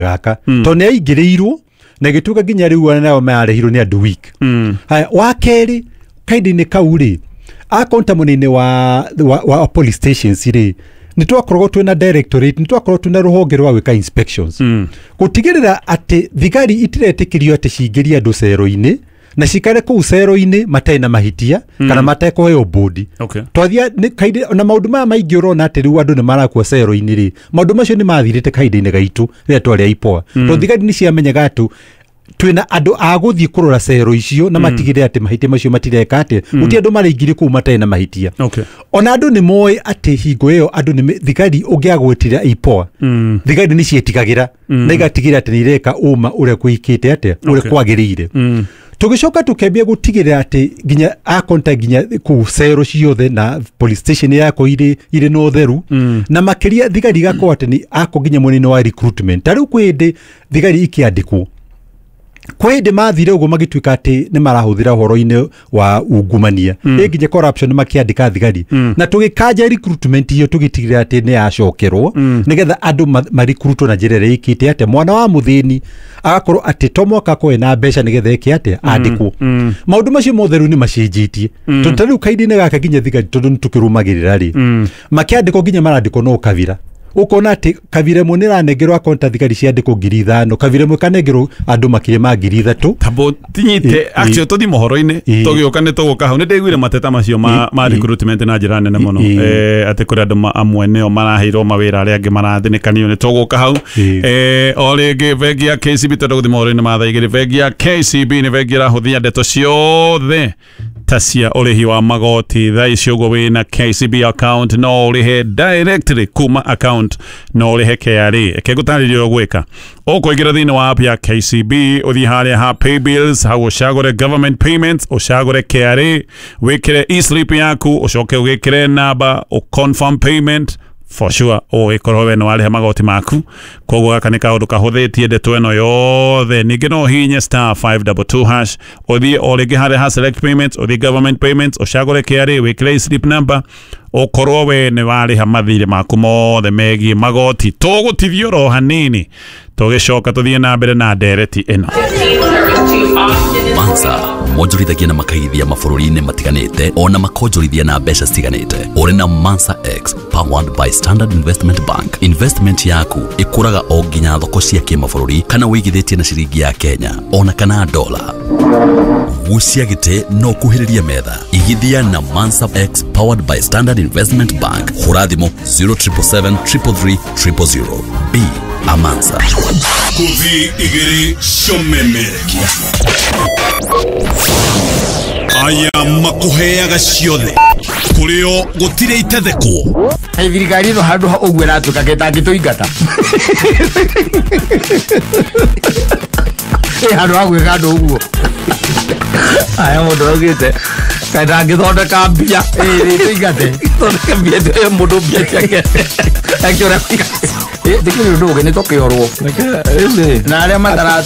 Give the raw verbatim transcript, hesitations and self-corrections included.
gaka to ne aingĩrĩirwo na gĩtuĩka nginya rĩu nao marehirwo nĩ andũ week haya wa kerĩ kaindi-inĩ kau rĩ akonta mũnene wa, wa wa police stations rĩ nĩ twakoragwo twĩna directorate nĩ twakoragwo twĩna rũhonge rwa gwĩka inspections gũtigĩrĩra atĩ thigari itiretĩkĩrio atĩ cingĩrie andũ cero-inĩ na cikare kũu cero-inĩ matarĩ na mahitia kana matekũheo bodi twathia kainde na maũndũ maya maingĩ ũrona atĩ rĩu andũ nĩ marakua cero-inĩ rĩ maũndũ macio nĩ mathirĩte kainde-inĩ gaitũ rĩrĩa twarĩ aipoa to thigari nĩ ciamenyaga atĩ twina andũ a gũthiĩ kũrora cero icio na matigĩrĩre atĩ mahitia macio matireka atĩ gũtirĩ andũ maraingĩre kũu matarĩ na mahitia ona andũ nĩ moĩ atĩ hingo ĩyo andũ nĩ thigari ũngĩagwĩtĩra ipoa thigari nĩ cietigagĩra na igatigĩra atĩ nĩ ireka ũma ũrĩa kũikĩte atĩ ũrĩa kwagĩrĩire tũgĩcoka tũkĩambia gũtigĩrĩra atĩ nginya akonta nginya kũu cero ciothe na police station yako irĩ irĩ na ũtheru na makĩria thigari igakorwo atĩ nĩ ako nginya mũnene wa recruitment tarĩu kwĩ hĩndĩ thigari ikĩandĩkwo kwa hĩndĩ mathire ũguo magĩtuĩka atĩ nĩ marahũthĩra ũhoro-inĩ wa ungumania ĩ nginya corruption makĩandĩka thigari na tũgĩkanja recruitment iyo tũgĩtigĩrĩra atĩ nĩ yacokerwo nĩgetha andũ marekrutwo na njĩra ĩrĩa ĩkĩte atĩ mwana wa mũthĩni agakorwo atĩ to mwaka koe na mbeca nĩgetha ĩke atĩ andĩkwo maũndũ macio mothe rĩu nĩ macenjetie tondũ tarĩu kainde-inĩ gaka nginya thigari tondũ nĩ tũkĩrũmagĩrĩra rĩ makĩandĩkwo nginya marandĩkwo no Kavira ukona ati Kavira mwe niranengerwo akonta thigari ciandĩkwo ngiri ithano Kavira mwe kanengerwo andũ makĩria ma ngiri ithatũ tabo tinyite actually tuthi mohoro-inĩ tũgĩũka nĩ tũgũka hau nĩ ndĩiguire mateta macio ma ma recruitment na njĩra nene mũno eh atĩ kũrĩ andũ amwe nĩo maraheirwo mawĩra arĩa angĩ marathinĩkanio nĩ tũgũka hau eh o rĩngĩ bengi ya K C B tondũ gũthi mohoro-inĩ ma thaa igĩrĩ bengi ya K C B nĩ bengi ĩrahũthia ndeto ciothe tacia ũrĩhi wa magoti thaa icio ũguo wĩna K C B account no ũrĩhe directly kuma account no ũrĩhe K R A reke ngũtarĩrie ũgwĩka ũkũingĩra thĩinĩ wa app ya K C B ũthiĩ harĩa ha pay bills hau ũcagũre government payments ũcagũre K R A wĩkĩre e-slip yaku ũcoke ũgĩkĩre namba confirm payment for sure o ikorwo we no wale magoti maku koguo gaka nĩ kaũndũ kahũthĩtie ndeto ĩno yothe ningĩ no hihinye star five two two hash ũthiĩ o rĩngĩ harĩa ha select payments ũthiĩ government payments ũcagũre K R A wĩkĩre slip number ũkorwo we nĩ warĩha mathirĩ maku mothe megiĩ magoti tũgũtithio ro hanini tũgĩcoka tũthiĩ na mbere na ndereti ĩno Mansa monjorithagia na makaithia mabũrũri-inĩ matiganĩte ona makonjorithia na mbeca citiganĩte ũrĩ na Mansa X powered by Standard Investment Bank investment yaku ĩkũraga o nginya thoko cia kĩmabũrũri kana wĩigithĩtie na ciringi ya Kenya ona kana dola gucia gĩtĩ no kuhĩrĩria metha igithia na Mansa X powered by Standard Investment Bank hũra thimũ zero seven seven three three three zero zero B Amansa kuthi igiri shomemerekia aya makuheaga ciothe kurio gutire itetheko ai thirikari no handu ũguo ratuka ketangĩtũingata eh handu agwĩka andũ ũguo aya mũndũ augĩte ketangĩthondeka mbia eh tũingate thondeka mbia ĩyo mũndũ mbia ciake akĩora eh ndikĩrĩ ũndũ ũngĩ nĩ tũkĩorwo na arĩa matara